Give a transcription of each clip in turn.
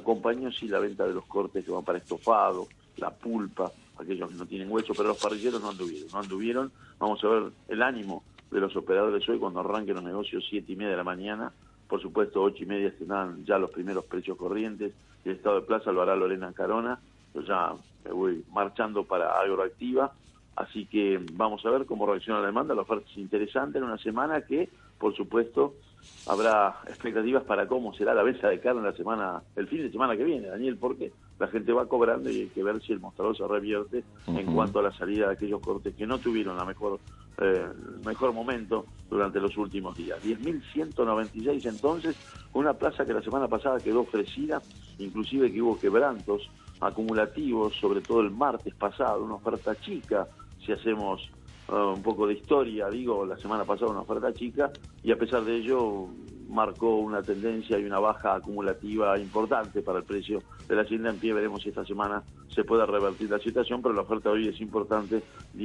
acompañó sí la venta de los cortes que van para estofado, la pulpa, aquellos que no tienen hueso, pero los parrilleros no anduvieron. Vamos a ver el ánimo de los operadores hoy cuando arranquen los negocios 7:30 de la mañana. Por supuesto, 8:30 tendrán ya los primeros precios corrientes. El estado de plaza lo hará Lorena Carona. Yo ya me voy marchando para Agroactiva. Así que vamos a ver cómo reacciona la demanda. La oferta es interesante en una semana que, por supuesto, habrá expectativas para cómo será la venta de carne el fin de semana que viene, Daniel, porque la gente va cobrando y hay que ver si el mostrador se revierte en cuanto a la salida de aquellos cortes que no tuvieron el mejor momento durante los últimos días. 10.196 entonces, una plaza que la semana pasada quedó ofrecida, inclusive que hubo quebrantos acumulativos, sobre todo el martes pasado, una oferta chica, si hacemos un poco de historia, la semana pasada una oferta chica, y a pesar de ello marcó una tendencia y una baja acumulativa importante para el precio de la hacienda en pie. Veremos si esta semana se puede revertir la situación, pero la oferta hoy es importante,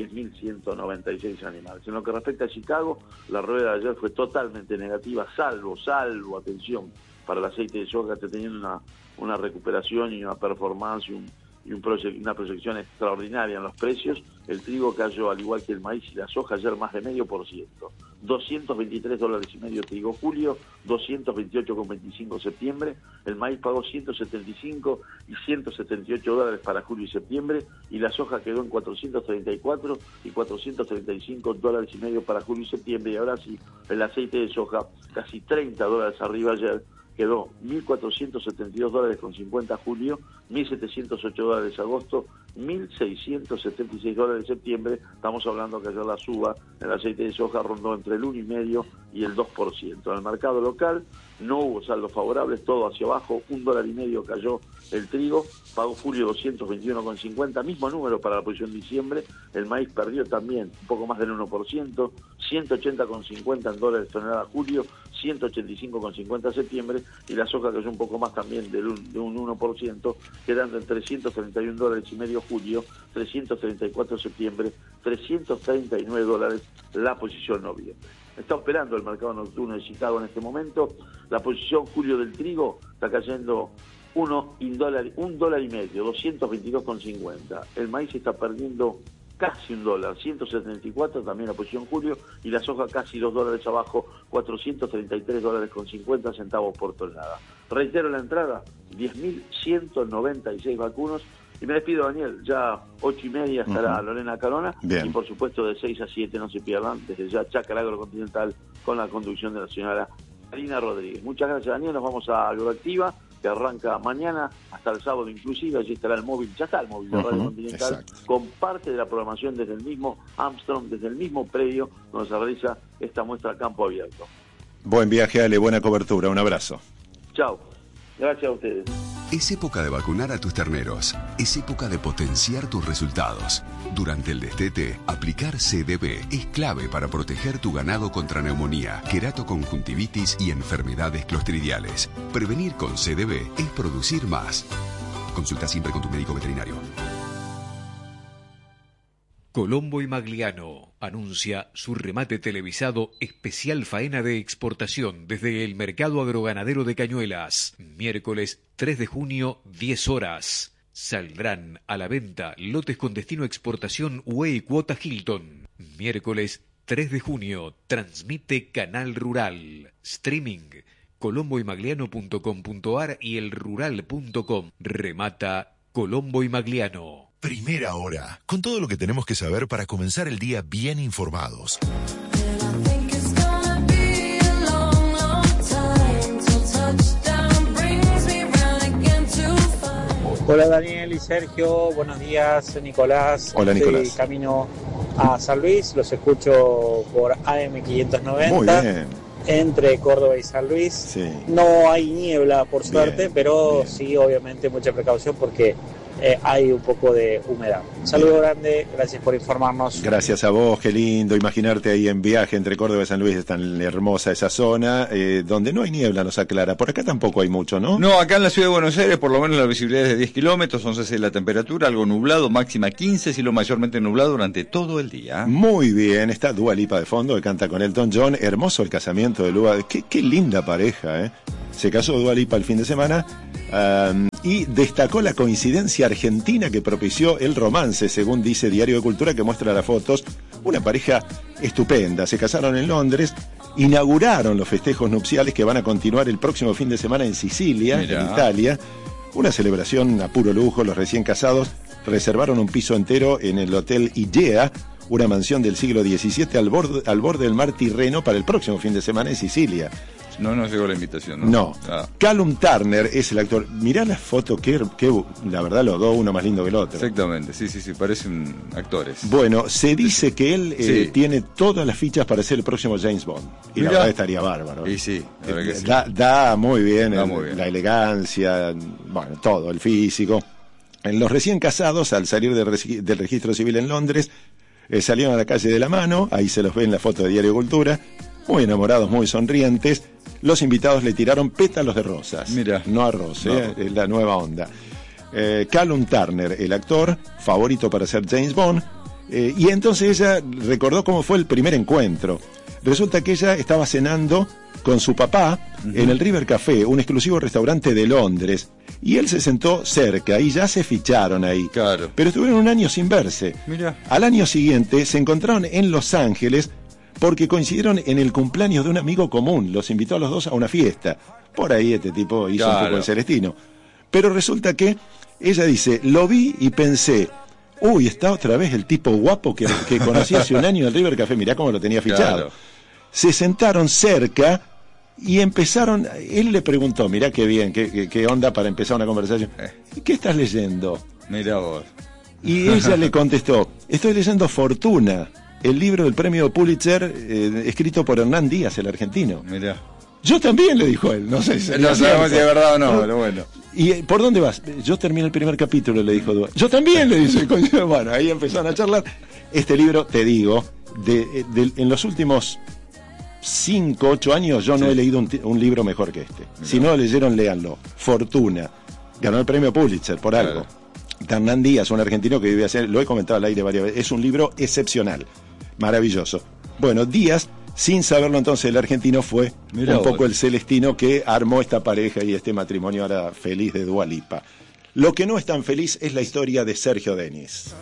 10.196 animales. En lo que respecta a Chicago, la rueda de ayer fue totalmente negativa, salvo, atención, para el aceite de soja, está teniendo una recuperación y una performance y una proyección extraordinaria en los precios. El trigo cayó al igual que el maíz y la soja ayer más de 0,5%. $223.5 trigo julio, 228,25 septiembre. El maíz pagó 175 y 178 dólares para julio y septiembre, y la soja quedó en 434 y 435 dólares y medio para julio y septiembre. Y ahora sí, el aceite de soja casi 30 dólares arriba ayer, quedó 1.472 dólares con 50 julio, 1.708 dólares agosto, 1.676 dólares septiembre. Estamos hablando que ayer la suba en el aceite de soja rondó entre el 1,5% y el 2%. En el mercado local no hubo saldos favorables, todo hacia abajo, $1.50 cayó el trigo, pagó julio 221,50, mismo número para la posición de diciembre. El maíz perdió también un poco más del 1%, 180,50 en dólares tonelada julio, 185,50 septiembre, y la soja cayó un poco más también de un 1%, quedando en $331,5 julio, 334 septiembre, 339 dólares la posición noviembre. Está operando el mercado nocturno de Chicago en este momento. La posición julio del trigo está cayendo $1.50, 222,50. El maíz está perdiendo casi $1, 174 también la posición julio, y la soja casi $2 abajo, 433 dólares con 50 centavos por tonelada. Reitero la entrada, 10.196 vacunos. Y me despido, Daniel, ya 8:30 estará Lorena Carona. Bien. Y por supuesto de 6 a 7 no se pierdan, desde ya Chácara Agrocontinental con la conducción de la señora Karina Rodríguez. Muchas gracias, Daniel, nos vamos a Agroactiva, que arranca mañana hasta el sábado inclusive. Allí estará el móvil, ya está el móvil de Radio Continental, exacto, con parte de la programación desde el mismo Armstrong, desde el mismo predio donde se realiza esta muestra a campo abierto. Buen viaje, Ale, buena cobertura, un abrazo. Chao, gracias a ustedes. Es época de vacunar a tus terneros. Es época de potenciar tus resultados. Durante el destete, aplicar CDB es clave para proteger tu ganado contra neumonía, queratoconjuntivitis y enfermedades clostridiales. Prevenir con CDB es producir más. Consulta siempre con tu médico veterinario. Colombo y Magliano anuncia su remate televisado especial faena de exportación desde el Mercado Agroganadero de Cañuelas. Miércoles 3 de junio, 10 horas. Saldrán a la venta lotes con destino a exportación UE y cuota Hilton. Miércoles 3 de junio, transmite Canal Rural. Streaming, colomboymagliano.com.ar y elrural.com. Remata Colombo y Magliano. Primera hora, con todo lo que tenemos que saber para comenzar el día bien informados. Hola Daniel y Sergio, buenos días Nicolás. Hola Nicolás. Estoy camino a San Luis, los escucho por AM590. Muy bien. Entre Córdoba y San Luis. Sí. No hay niebla por suerte, Bien, pero bien. sí obviamente mucha precaución porque hay un poco de humedad. Un saludo grande, gracias por informarnos. Gracias a vos, qué lindo imaginarte ahí en viaje entre Córdoba y San Luis, es tan hermosa esa zona, donde no hay niebla, nos aclara. Por acá tampoco hay mucho, ¿no? No, acá en la ciudad de Buenos Aires por lo menos la visibilidad es de 10 kilómetros, 11 es la temperatura, algo nublado, máxima 15, cielo mayormente nublado durante todo el día. Muy bien, está Dua Lipa de fondo, que canta con Elton John, hermoso el casamiento de Dua, qué linda pareja, ¿eh? Se casó Dua Lipa el fin de semana, y destacó la coincidencia argentina que propició el romance, según dice Diario de Cultura, que muestra las fotos. Una pareja estupenda, se casaron en Londres, inauguraron los festejos nupciales que van a continuar el próximo fin de semana en Sicilia, Mirá. en Italia. Una celebración a puro lujo. Los recién casados reservaron un piso entero en el Hotel Igea, una mansión del siglo XVII al borde del mar Tirreno, para el próximo fin de semana en Sicilia. No nos llegó la invitación, ¿no? No. Ah. Callum Turner es el actor. Mirá la foto, que la verdad los dos, uno más lindo que el otro. Exactamente, sí, parecen actores. Bueno, se dice que él Sí. tiene todas las fichas para ser el próximo James Bond. Y Mirá. la verdad estaría bárbaro. Y sí, la verdad que sí. Da muy bien, Da muy bien. la elegancia, bueno, todo, el físico. En los recién casados, al salir del registro civil en Londres, salieron a la calle de la mano, ahí se los ve en la foto de Diario Cultura, muy enamorados, muy sonrientes. Los invitados le tiraron pétalos de rosas. Mirá. No arroz, No. es la nueva onda. Callum Turner, el actor, favorito para ser James Bond, y entonces ella recordó cómo fue el primer encuentro. Resulta que ella estaba cenando con su papá en el River Café, un exclusivo restaurante de Londres, y él se sentó cerca y ya se ficharon ahí. Claro. Pero estuvieron un año sin verse. Mirá. Al año siguiente se encontraron en Los Ángeles porque coincidieron en el cumpleaños de un amigo común. Los invitó a los dos a una fiesta. Por ahí este tipo hizo un Claro. poco el celestino. Pero resulta que ella dice, lo vi y pensé, uy, está otra vez el tipo guapo que conocí hace un año en el River Café. Mirá cómo lo tenía fichado. Claro. Se sentaron cerca y empezaron. Él le preguntó, mirá qué bien, qué onda para empezar una conversación. ¿Qué estás leyendo? Mirá vos. Y ella le contestó, estoy leyendo Fortuna, el libro del premio Pulitzer, escrito por Hernán Díaz, el argentino. Mirá. Yo también, le dijo él, no sé si No sabemos si es verdad o no, pero bueno. ¿Y por dónde vas? Yo terminé el primer capítulo, le dijo Duarte. Yo también, le dice. Bueno, ahí empezaron a charlar. Este libro, te digo, en los últimos 5, 8 años yo no he leído un libro mejor que este. Si no lo leyeron, léanlo. Fortuna. Ganó el premio Pulitzer por algo. Hernán Díaz, un argentino que vive allá, lo he comentado al aire varias veces. Es un libro excepcional. Maravilloso. Bueno, Díaz, sin saberlo entonces el argentino, fue Mirá un poco vos. el celestino que armó esta pareja y este matrimonio ahora feliz de Dua Lipa. Lo que no es tan feliz es la historia de Sergio Denis.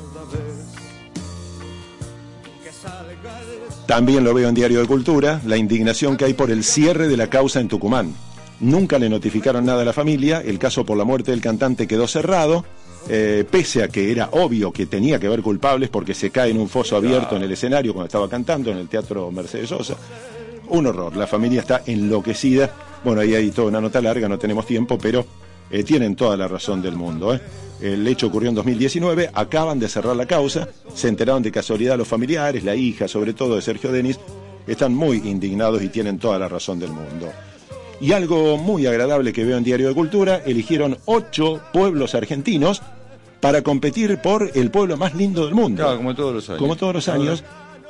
También lo veo en Diario de Cultura, la indignación que hay por el cierre de la causa en Tucumán. Nunca le notificaron nada a la familia, el caso por la muerte del cantante quedó cerrado, pese a que era obvio que tenía que haber culpables porque se cae en un foso abierto en el escenario cuando estaba cantando en el Teatro Mercedes Sosa. Un horror, la familia está enloquecida. Bueno, ahí hay toda una nota larga, no tenemos tiempo, pero tienen toda la razón del mundo. El hecho ocurrió en 2019, acaban de cerrar la causa, se enteraron de casualidad los familiares, la hija sobre todo de Sergio Denis, están muy indignados y tienen toda la razón del mundo. Y algo muy agradable que veo en Diario de Cultura, eligieron 8 pueblos argentinos para competir por el pueblo más lindo del mundo. Claro, como todos los años. Como todos los años.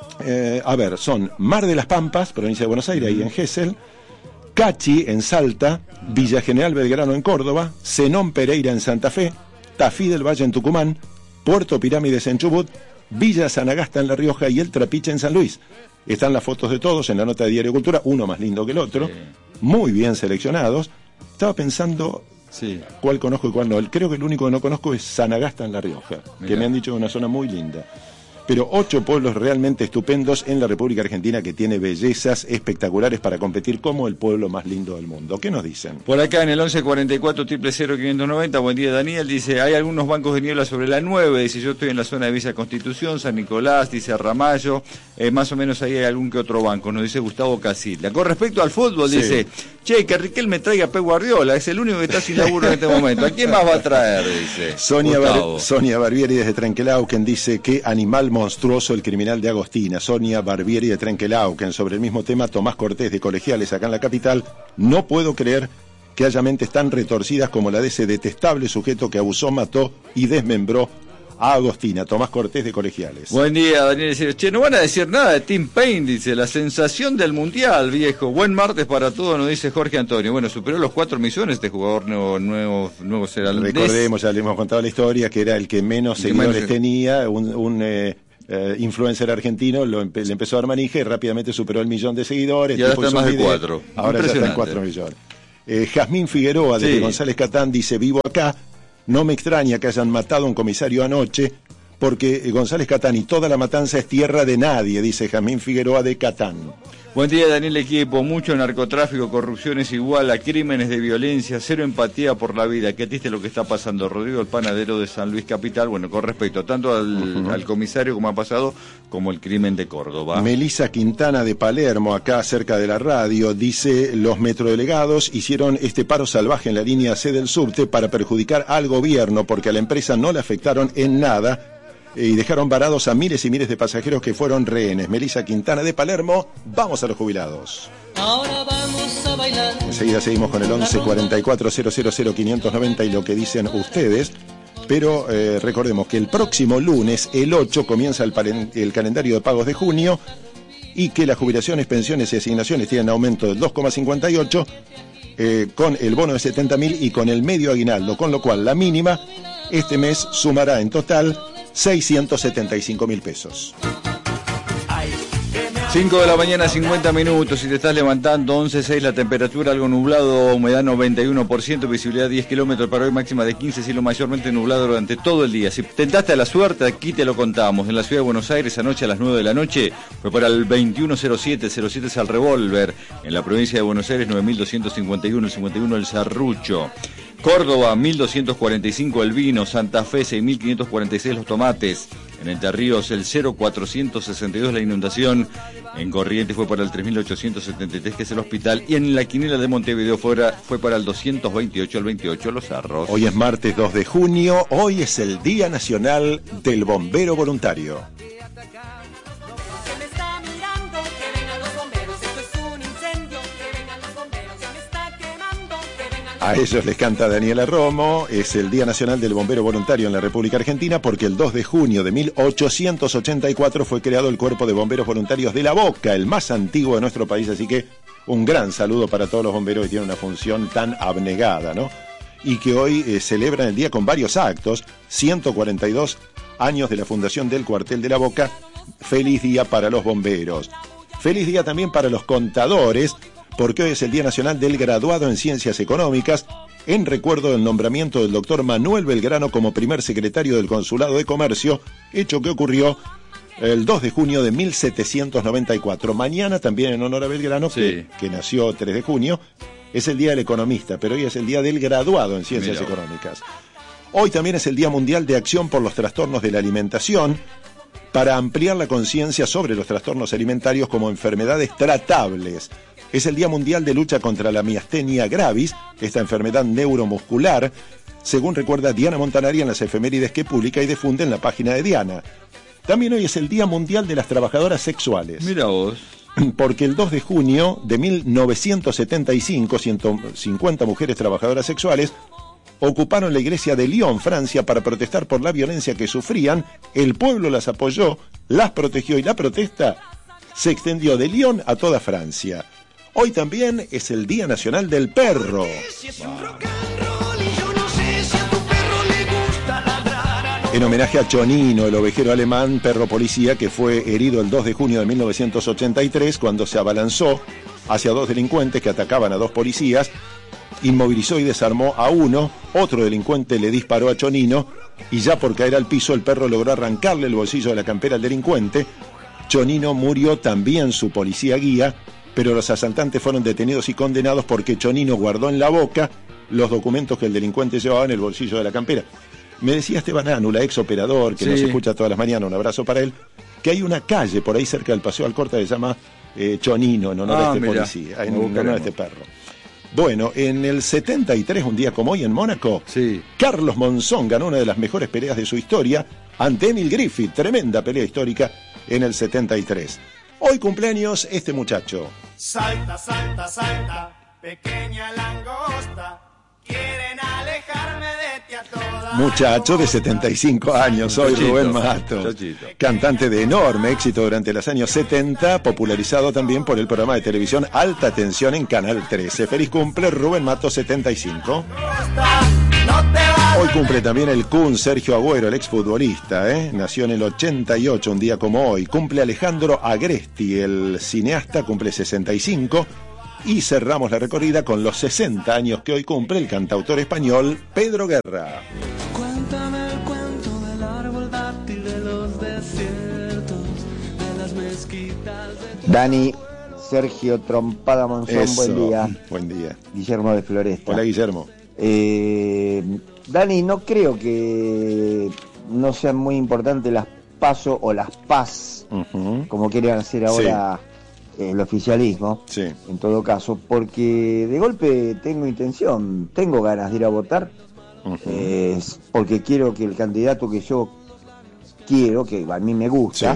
A ver, son Mar de las Pampas, provincia de Buenos Aires, ahí en Gesell, Cachi en Salta, Villa General Belgrano en Córdoba, Zenón Pereira en Santa Fe, Tafí del Valle en Tucumán, Puerto Pirámides en Chubut, Villa Sanagasta en La Rioja y El Trapiche en San Luis. Están las fotos de todos en la nota de Diario Cultura, uno más lindo que el otro, muy bien seleccionados. Estaba pensando cuál conozco y cuál no. Creo que el único que no conozco es Sanagasta en La Rioja, que me han dicho que es una zona muy linda. Pero 8 pueblos realmente estupendos en la República Argentina que tiene bellezas espectaculares para competir como el pueblo más lindo del mundo. ¿Qué nos dicen? Por acá en el 1144-00590, buen día Daniel, dice, hay algunos bancos de niebla sobre la 9, dice, yo estoy en la zona de Villa Constitución, San Nicolás, dice Ramallo, más o menos ahí hay algún que otro banco, nos dice Gustavo Casilla. Con respecto al fútbol, dice, che, que Riquelme traiga a Pep Guardiola, es el único que está sin laburo en este momento, ¿a quién más va a traer? Dice Sonia Barbieri desde Trenquelauquen dice, qué animal monstruoso el criminal de Agostina. Sonia Barbieri de Trenquelauquen. Sobre el mismo tema, Tomás Cortés de Colegiales acá en la capital. No puedo creer que haya mentes tan retorcidas como la de ese detestable sujeto que abusó, mató y desmembró a Agostina. Tomás Cortés de Colegiales. Buen día, Daniel. Dice, che, no van a decir nada de Tim Payne, dice, la sensación del mundial, viejo. Buen martes para todos, nos dice Jorge Antonio. Bueno, superó los 4 millones este jugador nuevo zelandés. Recordemos, ya le hemos contado la historia, que era el que menos seguidores tenía, un influencer argentino, le empezó a dar manija y rápidamente superó el 1.000.000 de seguidores. Y ahora está en más de 4. Ahora ya está en 4 millones. Jazmín Figueroa, desde Sí. González Catán, dice: vivo acá, no me extraña que hayan matado a un comisario anoche, porque González Catán y toda la matanza es tierra de nadie, dice Jazmín Figueroa de Catán. Buen día, Daniel Equipo. Mucho narcotráfico, corrupción es igual a crímenes de violencia, cero empatía por la vida. Qué triste lo que está pasando. Rodrigo, el panadero de San Luis Capital. Bueno, con respecto tanto al comisario como ha pasado, como el crimen de Córdoba. Melisa Quintana de Palermo, acá cerca de la radio, dice: los metrodelegados hicieron este paro salvaje en la línea C del subte para perjudicar al gobierno, porque a la empresa no le afectaron en nada y dejaron varados a miles y miles de pasajeros que fueron rehenes. Melisa Quintana de Palermo. Vamos a los jubilados. Ahora vamos a bailar. Enseguida seguimos con el 11 44 000 590 y lo que dicen ustedes. Pero recordemos que el próximo lunes, el 8, comienza el calendario de pagos de junio, y que las jubilaciones, pensiones y asignaciones tienen aumento del 2,58, con el bono de 70.000 y con el medio aguinaldo, con lo cual la mínima este mes sumará en total 675.000 pesos. 5 de la mañana, 50 minutos. Si te estás levantando, 11:06 la temperatura, algo nublado, humedad 91%, visibilidad 10 kilómetros para hoy, máxima de 15, cielo mayormente nublado durante todo el día. Si tentaste a la suerte, aquí te lo contamos. En la ciudad de Buenos Aires, anoche a las 9 de la noche, fue para el 2107, 07 es al revólver. En la provincia de Buenos Aires, 9251, el 51 el Serrucho. Córdoba, 1245 el vino, Santa Fe, 6546 los tomates. En Entre Ríos, el 0462 la inundación. En Corrientes fue para el 3873, que es el hospital. Y en la quiniela de Montevideo fue para el 228 el 28 los arroz. Hoy es martes 2 de junio, hoy es el Día Nacional del Bombero Voluntario. A ellos les canta Daniela Romo. Es el Día Nacional del Bombero Voluntario en la República Argentina porque el 2 de junio de 1884 fue creado el Cuerpo de Bomberos Voluntarios de La Boca, el más antiguo de nuestro país, así que un gran saludo para todos los bomberos que tienen una función tan abnegada, ¿no? Y que hoy celebran el día con varios actos, 142 años de la fundación del cuartel de La Boca. Feliz día para los bomberos. Feliz día también para los contadores, porque hoy es el Día Nacional del Graduado en Ciencias Económicas, en recuerdo del nombramiento del doctor Manuel Belgrano como primer secretario del Consulado de Comercio, hecho que ocurrió el 2 de junio de 1794. Mañana, también en honor a Belgrano, Sí. que nació 3 de junio, es el Día del Economista, pero hoy es el Día del Graduado en Ciencias Mirá. Económicas. Hoy también es el Día Mundial de Acción por los Trastornos de la Alimentación, para ampliar la conciencia sobre los trastornos alimentarios como enfermedades tratables. Es el Día Mundial de Lucha contra la Miastenia Gravis, esta enfermedad neuromuscular, según recuerda Diana Montanari en las efemérides que publica y difunde en la página de Diana. También hoy es el Día Mundial de las Trabajadoras Sexuales. Mira vos. Porque el 2 de junio de 1975, 150 mujeres trabajadoras sexuales ocuparon la iglesia de Lyon, Francia, para protestar por la violencia que sufrían. El pueblo las apoyó, las protegió y la protesta se extendió de Lyon a toda Francia. Hoy también es el Día Nacional del Perro. En homenaje a Chonino, el ovejero alemán, perro policía, que fue herido el 2 de junio de 1983 cuando se abalanzó hacia dos delincuentes que atacaban a dos policías, inmovilizó y desarmó a uno, otro delincuente le disparó a Chonino y ya por caer al piso el perro logró arrancarle el bolsillo de la campera al delincuente. Chonino murió, también su policía guía, pero los asaltantes fueron detenidos y condenados porque Chonino guardó en la boca los documentos que el delincuente llevaba en el bolsillo de la campera. Me decía Esteban Ánula, ex operador, que Sí. nos escucha todas las mañanas, un abrazo para él, que hay una calle por ahí cerca del Paseo Alcorta que se llama Chonino, en honor a este mira, policía, en lo honor a buscaremos. este perro. Bueno, en el 73, un día como hoy en Mónaco, Sí. Carlos Monzón ganó una de las mejores peleas de su historia ante Emil Griffith, tremenda pelea histórica en el 73. Hoy cumpleaños este muchacho. Salta, salta, salta, pequeña langosta, quieren alejarme de ti a toda Muchacho de 75 años, soy Chochito, Rubén Mato, Chochito. cantante de enorme éxito durante los años 70, popularizado también por el programa de televisión Alta Tensión en Canal 13. Feliz cumple, Rubén Mato, 75. no te vas. Hoy cumple también el Kun Sergio Agüero, el exfutbolista, nació en el 88, un día como hoy. Cumple Alejandro Agresti, el cineasta, cumple 65. Y cerramos la recorrida con los 60 años que hoy cumple el cantautor español Pedro Guerra. Cuéntame el cuento del árbol dátil, de los desiertos, de las mezquitas de... Dani, Sergio Trompada Monzón, Eso, buen día. Buen día. Guillermo de Floresta. Hola, Guillermo. Dani, no creo que no sean muy importantes las PASO o las PAS, como quieren hacer ahora el oficialismo, en todo caso, porque de golpe tengo ganas de ir a votar, porque quiero que el candidato que yo quiero, que a mí me gusta,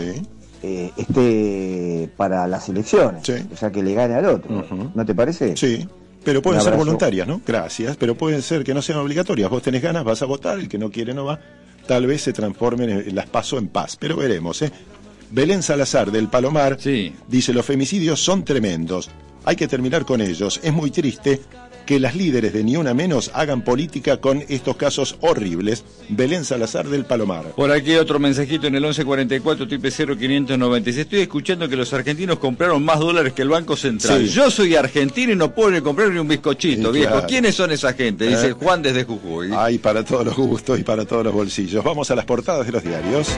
esté para las elecciones, o sea, que le gane al otro. ¿No te parece? Sí. Pero pueden ser voluntarias, ¿no? Gracias. Pero pueden ser que no sean obligatorias. Vos tenés ganas, vas a votar, el que no quiere no va. Tal vez se transformen en las PASO en paz, pero veremos, ¿eh? Belén Salazar del Palomar dice: los femicidios son tremendos, hay que terminar con ellos. Es muy triste que las líderes de Ni Una Menos hagan política con estos casos horribles. Belén Salazar del Palomar. Por aquí otro mensajito en el 1144-00596. Estoy escuchando que los argentinos compraron más dólares que el Banco Central. Yo soy argentino y no puedo comprar ni un bizcochito, viejo. Claro. ¿Quiénes son esa gente? Dice Juan desde Jujuy. Hay para todos los gustos y para todos los bolsillos. Vamos a las portadas de los diarios.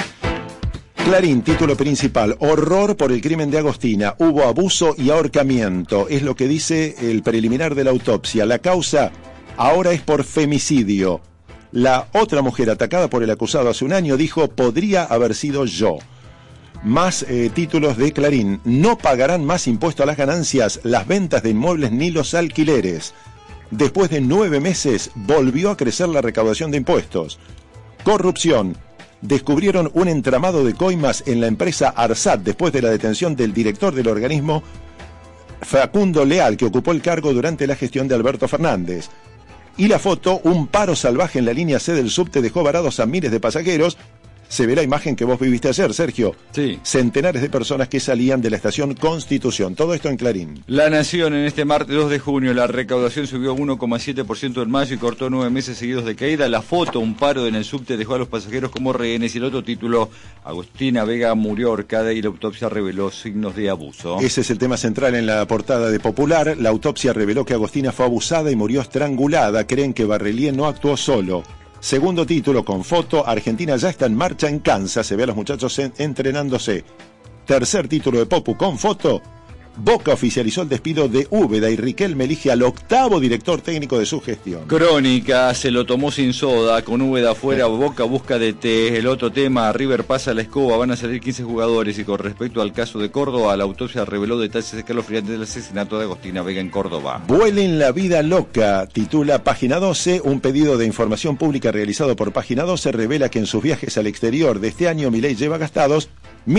Clarín, título principal: horror por el crimen de Agostina, hubo abuso y ahorcamiento, es lo que dice el preliminar de la autopsia. La causa ahora es por femicidio. La otra mujer atacada por el acusado hace un año dijo: podría haber sido yo. Más títulos de Clarín: no pagarán más impuesto a las ganancias, las ventas de inmuebles ni los alquileres. Después de 9 meses volvió a crecer la recaudación de impuestos. Corrupción. Descubrieron un entramado de coimas en la empresa Arsat después de la detención del director del organismo, Facundo Leal, que ocupó el cargo durante la gestión de Alberto Fernández. Y la foto: un paro salvaje en la línea C del subte dejó varados a miles de pasajeros. Se ve la imagen que vos viviste ayer, Sergio. Sí. Centenares de personas que salían de la estación Constitución. Todo esto en Clarín. La Nación, en este martes 2 de junio, la recaudación subió 1,7% en mayo y cortó 9 meses seguidos de caída. La foto: un paro en el subte dejó a los pasajeros como rehenes. Y el otro título: Agostina Vega murió ahorcada y la autopsia reveló signos de abuso. Ese es el tema central en la portada de Popular. La autopsia reveló que Agostina fue abusada y murió estrangulada. Creen que Barrelier no actuó solo. Segundo título con foto: Argentina ya está en marcha en Kansas, se ve a los muchachos entrenándose. Tercer título de Popu con foto: Boca oficializó el despido de Úbeda y Riquelme elige al 8º director técnico de su gestión. Crónica: se lo tomó sin soda, con Úbeda afuera, Boca busca DT. El otro tema: River pasa la escoba, van a salir 15 jugadores. Y con respecto al caso de Córdoba, la autopsia reveló detalles escalofriantes del asesinato de Agostina Vega en Córdoba. Vuelen la vida loca, titula Página 12. Un pedido de información pública realizado por Página 12 revela que en sus viajes al exterior de este año Milei lleva gastados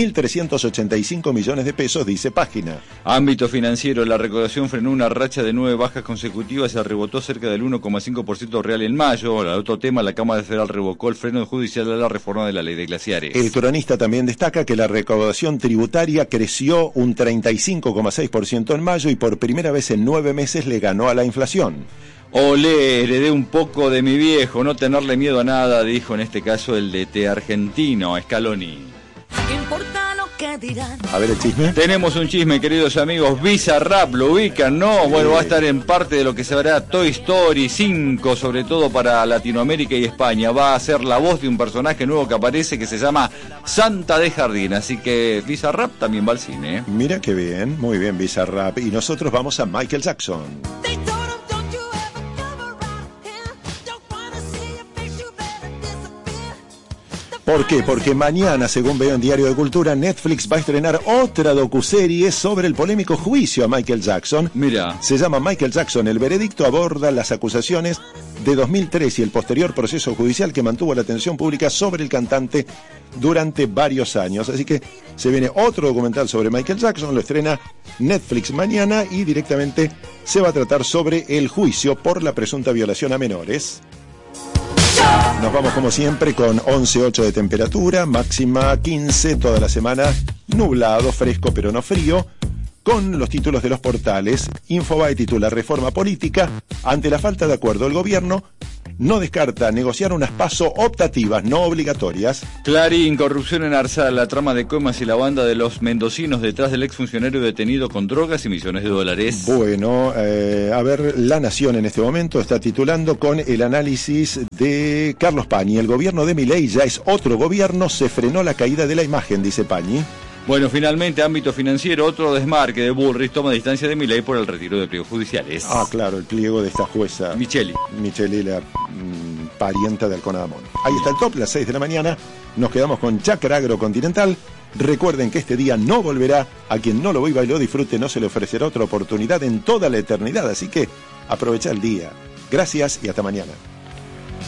1.385 millones de pesos, dice Página. Ámbito financiero: la recaudación frenó una racha de 9 bajas consecutivas, se rebotó cerca del 1,5% real en mayo. El otro tema: la Cámara Federal revocó el freno judicial a la reforma de la ley de glaciares. El cronista también destaca que la recaudación tributaria creció un 35,6% en mayo y por primera vez en 9 meses le ganó a la inflación. Olé, heredé un poco de mi viejo, no tenerle miedo a nada, dijo en este caso el DT argentino, Scaloni. Importa lo que dirán. A ver el chisme. Tenemos un chisme, queridos amigos. Bizarrap, ¿lo ubican? No, bueno, va a estar en parte de lo que se verá Toy Story 5, sobre todo para Latinoamérica y España. Va a ser la voz de un personaje nuevo que aparece que se llama Santa de Jardín, así que Bizarrap también va al cine, ¿eh? Mira qué bien, muy bien Bizarrap. Y nosotros vamos a Michael Jackson. ¿Por qué? Porque mañana, según veo en Diario de Cultura, Netflix va a estrenar otra docuserie sobre el polémico juicio a Michael Jackson. Mira. Se llama Michael Jackson. El veredicto aborda las acusaciones de 2003 y el posterior proceso judicial que mantuvo la atención pública sobre el cantante durante varios años. Así que se viene otro documental sobre Michael Jackson, lo estrena Netflix mañana y directamente se va a tratar sobre el juicio por la presunta violación a menores. Nos vamos como siempre con 11,8 de temperatura, máxima 15 toda la semana, nublado, fresco pero no frío, con los títulos de los portales. Infobae titula Reforma política, ante la falta de acuerdo del gobierno, no descarta negociar unas PASO optativas, no obligatorias. Clarín, corrupción en Arsal, la trama de Comas y la banda de los mendocinos detrás del exfuncionario detenido con drogas y millones de dólares. Bueno, a ver, La Nación en este momento está titulando con el análisis de Carlos Pañi. El gobierno de Milei ya es otro gobierno, se frenó la caída de la imagen, dice Pañi. Bueno, finalmente, ámbito financiero, otro desmarque de Bullrich toma distancia de Milei por el retiro de pliegos judiciales. Ah, claro, el pliego de esta jueza Micheli, la parienta de Alconadamón. Ahí está el top, las 6 de la mañana. Nos quedamos con Chacra Agrocontinental. Recuerden que este día no volverá. A quien no lo viva y lo disfrute no se le ofrecerá otra oportunidad en toda la eternidad. Así que aprovecha el día. Gracias y hasta mañana.